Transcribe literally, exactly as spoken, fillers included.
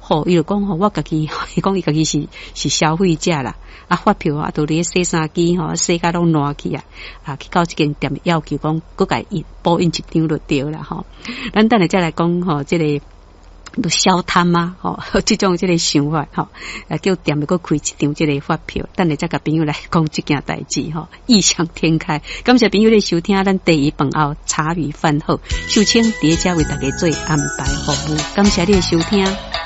吼，伊就讲吼，我家己，伊讲伊家己是是消费者啦，啊发票啊，都咧洗衫机吼，洗甲拢烂去啊，啊去到即间店要求讲，佮家印补印一张就对啦吼。咱等下再来讲吼，即、这个。都消摊啊，吼、哦，这种这个想法，吼、哦，叫店要搁开一张这个发票，等下再甲朋友来讲这件代志，吼、哦，异想天开。感谢朋友的收听，咱第一饭后茶余饭后，秀清伫遮为大家做安排服务，感谢你的收听。